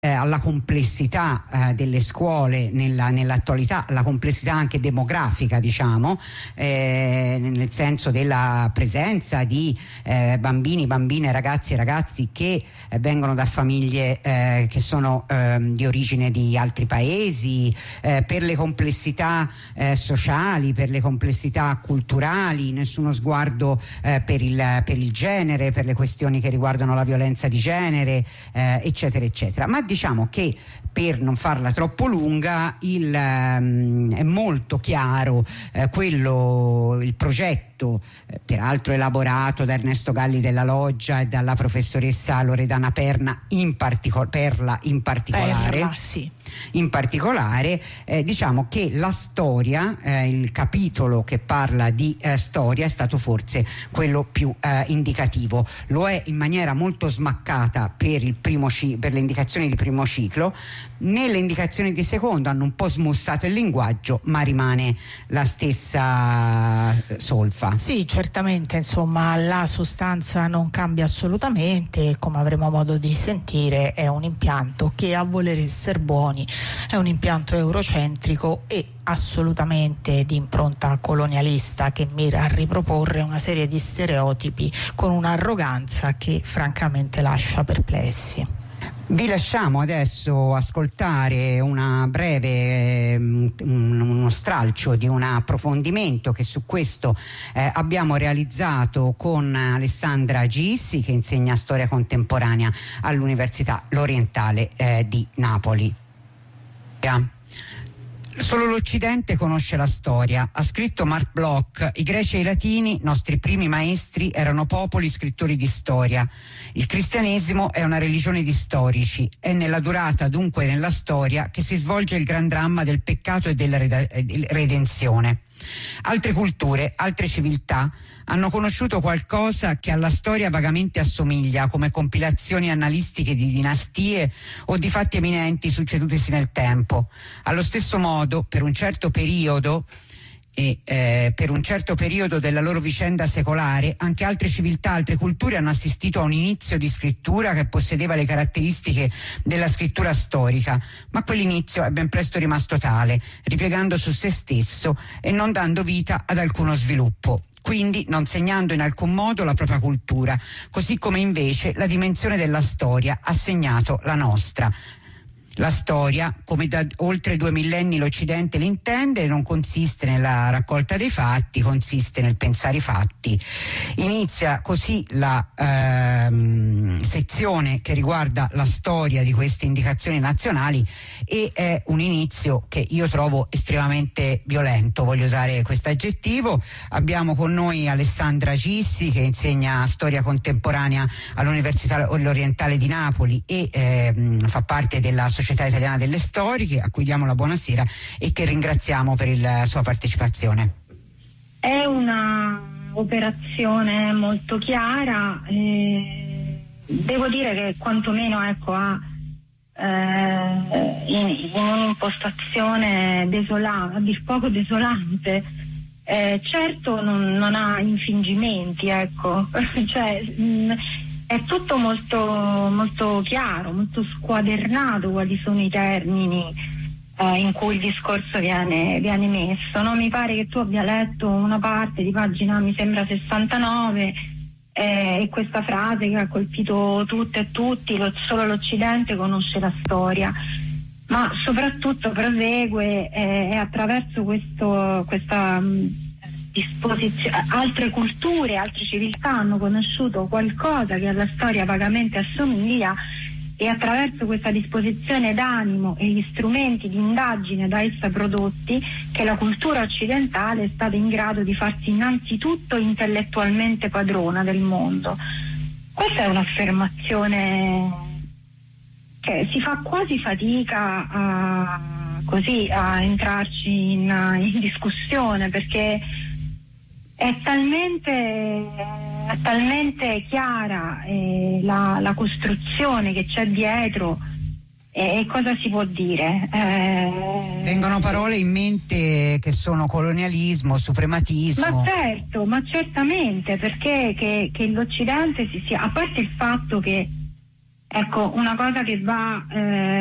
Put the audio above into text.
alla complessità delle scuole nell'attualità, alla complessità anche demografica, diciamo, nel senso della presenza di bambini, bambine, ragazzi e ragazzi che vengono da famiglie che sono di origine di altri paesi, per le complessità sociali, per le complessità culturali, nessuno sguardo per il genere, per le questioni che riguardano la violenza di genere, eccetera eccetera. Ma diciamo che, per non farla troppo lunga, è molto chiaro il progetto, peraltro elaborato da Ernesto Galli della Loggia e dalla professoressa Loredana Perla in particolare. Sì. In particolare, diciamo che la storia, il capitolo che parla di storia, è stato forse quello più indicativo. Lo è in maniera molto smaccata per le indicazioni di primo ciclo. Nelle indicazioni di secondo hanno un po' smussato il linguaggio, ma rimane la stessa solfa. Sì, certamente, insomma, la sostanza non cambia assolutamente. Come avremo modo di sentire, è un impianto che, a voler essere buoni, è un impianto eurocentrico e assolutamente di impronta colonialista, che mira a riproporre una serie di stereotipi con un'arroganza che francamente lascia perplessi. Vi lasciamo adesso ascoltare una breve uno stralcio di un approfondimento che su questo abbiamo realizzato con Alessandra Gissi, che insegna storia contemporanea all'Università L'Orientale di Napoli. Solo l'Occidente conosce la storia. Ha scritto Mark Bloch: i greci e i latini, nostri primi maestri, erano popoli scrittori di storia. Il cristianesimo è una religione di storici. È nella durata, dunque nella storia, che si svolge il gran dramma del peccato e della redenzione. Altre culture, altre civiltà hanno conosciuto qualcosa che alla storia vagamente assomiglia, come compilazioni annalistiche di dinastie o di fatti eminenti succedutisi nel tempo. Allo stesso modo, per un certo periodo della loro vicenda secolare, anche altre civiltà, altre culture hanno assistito a un inizio di scrittura che possedeva le caratteristiche della scrittura storica, ma quell'inizio è ben presto rimasto tale, ripiegando su se stesso e non dando vita ad alcuno sviluppo, quindi non segnando in alcun modo la propria cultura, così come invece la dimensione della storia ha segnato la nostra. La storia, come da oltre 2 millenni l'Occidente l'intende, non consiste nella raccolta dei fatti, consiste nel pensare i fatti. Inizia così la sezione che riguarda la storia di queste indicazioni nazionali, e è un inizio che io trovo estremamente violento, voglio usare questo aggettivo. Abbiamo con noi Alessandra Gissi, che insegna storia contemporanea all'Università L'Orientale di Napoli e fa parte della Società Italiana delle Storiche, a cui diamo la buonasera e che ringraziamo per la sua partecipazione. È una operazione molto chiara, devo dire che quantomeno ha in un'impostazione desolante, a dir poco desolante. Certo non ha infingimenti, ecco. Cioè, è tutto molto, molto chiaro, molto squadernato quali sono i termini in cui il discorso viene messo. No? Mi pare che tu abbia letto una parte di pagina, mi sembra 69, e questa frase che ha colpito tutte e tutti: solo l'Occidente conosce la storia. Ma soprattutto prosegue, e attraverso questa disposizione, altre culture, altre civiltà hanno conosciuto qualcosa che alla storia vagamente assomiglia, e attraverso questa disposizione d'animo e gli strumenti di indagine da essa prodotti, che la cultura occidentale è stata in grado di farsi innanzitutto intellettualmente padrona del mondo. Questa è un'affermazione che si fa quasi fatica a entrarci in discussione, perché è talmente chiara la costruzione che c'è dietro, e cosa si può dire? Vengono parole in mente che sono colonialismo, suprematismo. Ma certo, ma certamente, perché che l'Occidente a parte il fatto che Ecco, una cosa che va